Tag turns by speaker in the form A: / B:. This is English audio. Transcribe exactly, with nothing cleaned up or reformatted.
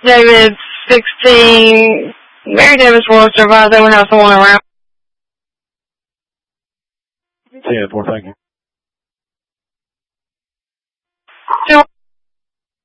A: David sixteen. Mary Davis will survive. They would have someone around.
B: ten four, thank you.
A: Two.